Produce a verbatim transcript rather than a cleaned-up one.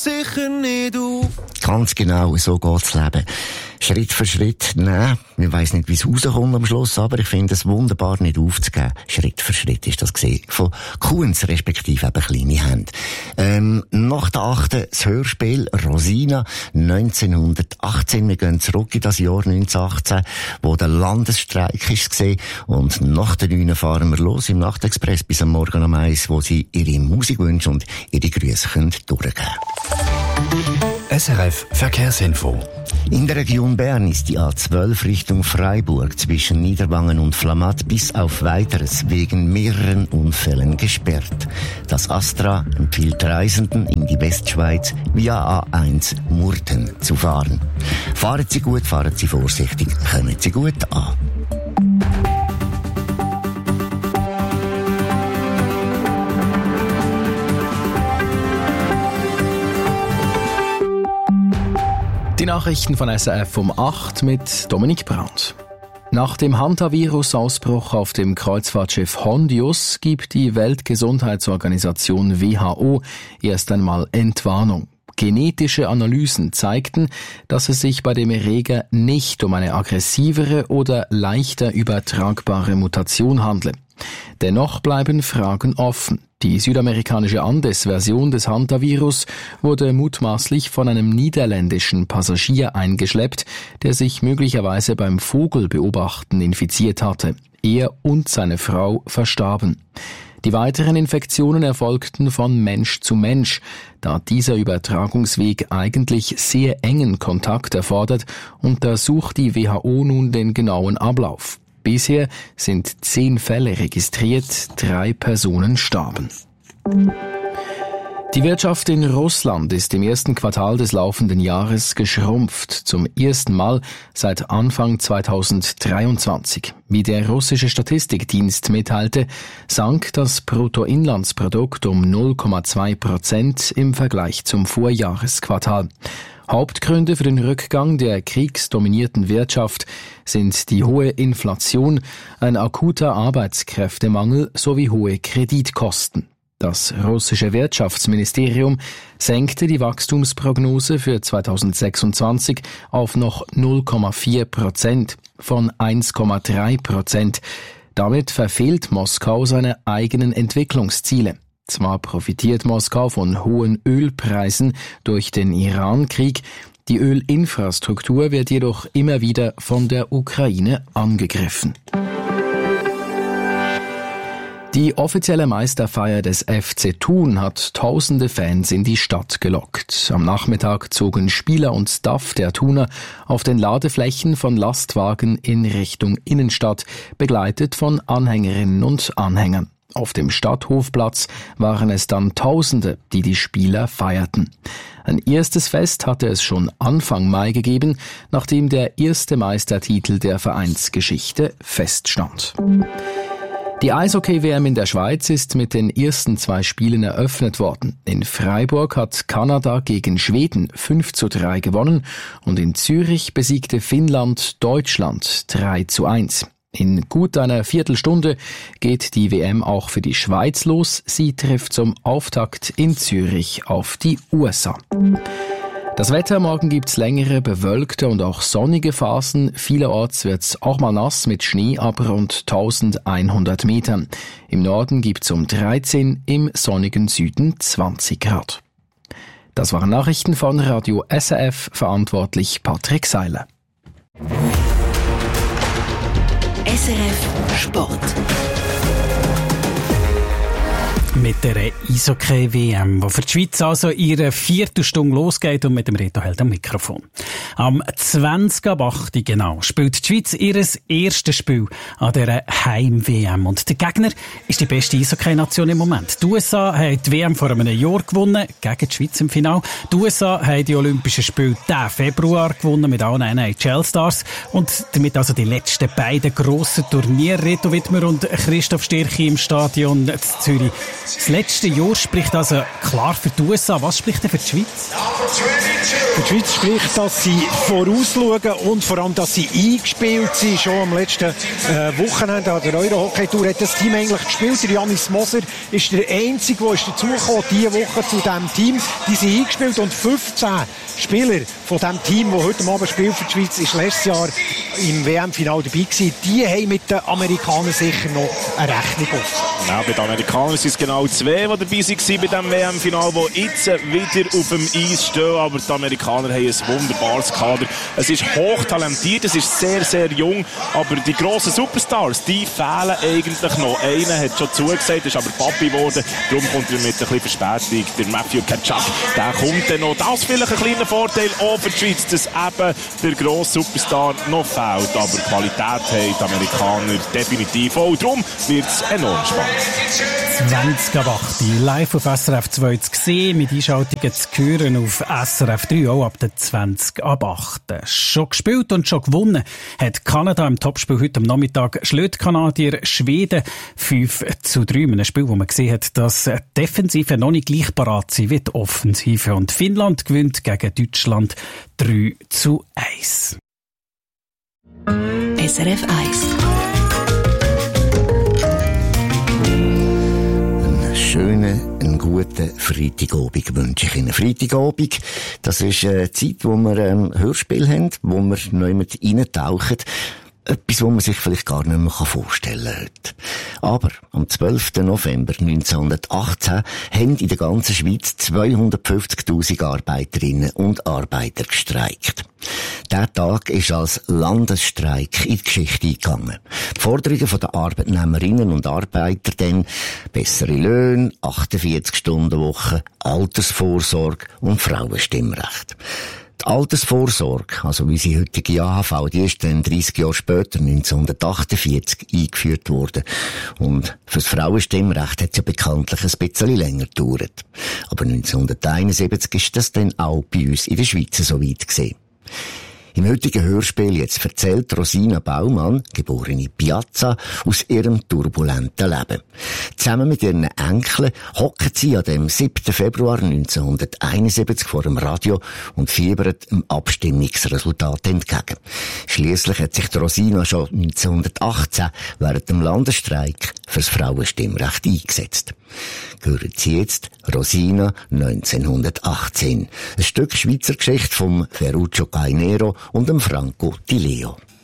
sicher nicht auf. Ganz genau, so geht's Leben. Schritt für Schritt, nein, ich weiss nicht, wie es rauskommt am Schluss, aber ich finde es wunderbar, nicht aufzugeben. Schritt für Schritt ist das gesehen. Von Kuhns, respektive eben kleine Hände. Ähm, nach der achten das Hörspiel Rosina neunzehnhundertachtzehn. Wir gehen zurück in das Jahr neunzehnhundertachtzehn, wo der Landesstreik ist gesehen. Und nach der neun fahren wir los im Nachtexpress bis am Morgen um eins, wo sie ihre Musikwünsche und ihre Grüße können durchgeben. S R F Verkehrsinfo. In der Region Bern ist die A zwölf Richtung Freiburg zwischen Niederwangen und Flamatt bis auf Weiteres wegen mehreren Unfällen gesperrt. Das Astra empfiehlt Reisenden in die Westschweiz via A eins Murten zu fahren. Fahren Sie gut, fahren Sie vorsichtig, kommen Sie gut an. Die Nachrichten von S R F um acht mit Dominik Brandt. Nach dem Hantavirus-Ausbruch auf dem Kreuzfahrtschiff Hondius gibt die Weltgesundheitsorganisation W H O erst einmal Entwarnung. Genetische Analysen zeigten, dass es sich bei dem Erreger nicht um eine aggressivere oder leichter übertragbare Mutation handle. Dennoch bleiben Fragen offen. Die südamerikanische Andes-Version des Hantavirus wurde mutmaßlich von einem niederländischen Passagier eingeschleppt, der sich möglicherweise beim Vogelbeobachten infiziert hatte. Er und seine Frau verstarben. Die weiteren Infektionen erfolgten von Mensch zu Mensch, da dieser Übertragungsweg eigentlich sehr engen Kontakt erfordert, untersucht die W H O nun den genauen Ablauf. Bisher sind zehn Fälle registriert, drei Personen starben. Die Wirtschaft in Russland ist im ersten Quartal des laufenden Jahres geschrumpft, zum ersten Mal seit Anfang zweitausenddreiundzwanzig. Wie der russische Statistikdienst mitteilte, sank das Bruttoinlandsprodukt um null Komma zwei Prozent im Vergleich zum Vorjahresquartal. Hauptgründe für den Rückgang der kriegsdominierten Wirtschaft sind die hohe Inflation, ein akuter Arbeitskräftemangel sowie hohe Kreditkosten. Das russische Wirtschaftsministerium senkte die Wachstumsprognose für zweitausendsechsundzwanzig auf noch null Komma vier Prozent von eins Komma drei Prozent. Damit verfehlt Moskau seine eigenen Entwicklungsziele. Zwar profitiert Moskau von hohen Ölpreisen durch den Iran-Krieg, die Ölinfrastruktur wird jedoch immer wieder von der Ukraine angegriffen. Die offizielle Meisterfeier des F C Thun hat tausende Fans in die Stadt gelockt. Am Nachmittag zogen Spieler und Staff der Thuner auf den Ladeflächen von Lastwagen in Richtung Innenstadt, begleitet von Anhängerinnen und Anhängern. Auf dem Stadthofplatz waren es dann Tausende, die die Spieler feierten. Ein erstes Fest hatte es schon Anfang Mai gegeben, nachdem der erste Meistertitel der Vereinsgeschichte feststand. Die Eishockey-W M in der Schweiz ist mit den ersten zwei Spielen eröffnet worden. In Freiburg hat Kanada gegen Schweden fünf zu drei gewonnen und in Zürich besiegte Finnland Deutschland drei zu eins. In gut einer Viertelstunde geht die W M auch für die Schweiz los. Sie trifft zum Auftakt in Zürich auf die U S A. Das Wetter, morgen gibt's längere, bewölkte und auch sonnige Phasen. Vielerorts wird's auch mal nass mit Schnee ab rund eintausendeinhundert Metern. Im Norden gibt's um dreizehn, im sonnigen Süden zwanzig Grad. Das waren Nachrichten von Radio S R F, verantwortlich Patrick Seiler. S R F Sport. Mit der Eishockey-W M, die für die Schweiz also ihre vierte Stunde losgeht und mit dem Reto Held am Mikrofon. Am zwanzig ab acht genau spielt die Schweiz ihr erstes Spiel an dieser Heim-W M. Und der Gegner ist die beste Eishockey-Nation im Moment. Die U S A haben die W M vor einem Jahr gewonnen, gegen die Schweiz im Finale. Die U S A haben die Olympischen Spiele diesen Februar gewonnen mit allen N H L-Stars. Und damit also die letzten beiden grossen Turniere. Reto Wittmer und Christoph Stirchi im Stadion in Zürich. Das letzte Jahr spricht also klar für die U S A. Was spricht denn für die Schweiz? Für die Schweiz spricht, dass sie vorausschauen und vor allem, dass sie eingespielt sind. Schon am letzten äh, Wochenende an der Euro-Hockey-Tour hat das Team eigentlich gespielt. Der Janis Moser ist der Einzige, der ist dazugekommen diese Woche zu diesem Team. Die sind eingespielt und fünfzehn Spieler von dem Team, das heute Abend spielt für die Schweiz, ist letztes Jahr im W M-Final dabei gewesen. Die haben mit den Amerikanern sicher noch eine Rechnung offen. Ja, bei den Amerikanern sind es genau zwei, die dabei waren bei diesem W M-Final, die jetzt wieder auf dem Eis stehen. Aber die Amerikaner haben ein wunderbares Kader. Es ist hochtalentiert, es ist sehr, sehr jung. Aber die grossen Superstars, die fehlen eigentlich noch. Einer hat schon zugesagt, ist aber Papi geworden. Darum kommt er mit ein bisschen Verspätung. Der Matthew Tkachuk, der kommt dann noch. Das ist vielleicht ein kleiner Vorteil auch für die Schweiz, dass eben der grosse Superstar noch fehlt. Aber Qualität haben die Amerikaner definitiv auch. Darum wird es enorm spannend. zwanzig ab acht live auf S R F zwei zu sehen, mit Einschaltungen zu hören auf S R F drei, auch ab der zwanzig ab acht. Schon gespielt und schon gewonnen hat Kanada im Topspiel heute am Nachmittag. Schlägt Kanadier Schweden fünf zu drei. In einem Spiel, wo man gesehen hat, dass die Defensive noch nicht gleich parat sind wie die Offensive. Und Finnland gewinnt gegen Deutschland drei zu eins. S R F eins. Schönen, einen guten Freitagabend wünsche ich Ihnen. Freitagabend, das ist eine Zeit, wo wir ein Hörspiel haben, wo wir neu mit reintauchen. Etwas, was man sich vielleicht gar nicht mehr vorstellen kann heute. Aber am zwölften November neunzehnhundertachtzehn haben in der ganzen Schweiz zweihundertfünfzigtausend Arbeiterinnen und Arbeiter gestreikt. Der Tag ist als Landesstreik in die Geschichte eingegangen. Die Forderungen der Arbeitnehmerinnen und Arbeiter dann bessere Löhne, achtundvierzig Stunden Woche, Altersvorsorge und Frauenstimmrecht. Die Altersvorsorge, also wie sie heutige A H V, die ist dann dreissig Jahre später, neunzehnhundertachtundvierzig, eingeführt worden. Und fürs Frauenstimmrecht hat es ja bekanntlich ein bisschen länger gedauert. Aber neunzehnhunderteinundsiebzig ist das dann auch bei uns in der Schweiz so weit gewesen. Im heutigen Hörspiel jetzt erzählt Rosina Baumann, geborene Piazza, aus ihrem turbulenten Leben. Zusammen mit ihren Enkeln hocken sie an dem siebten Februar neunzehnhunderteinundsiebzig vor dem Radio und fiebern dem Abstimmungsresultat entgegen. Schliesslich hat sich die Rosina schon neunzehnhundertachtzehn während dem Landesstreik fürs Frauenstimmrecht eingesetzt. Hören Sie jetzt Rosina neunzehnhundertachtzehn. Ein Stück Schweizer Geschichte vom Ferruccio Cainero und dem Franco Di Leo.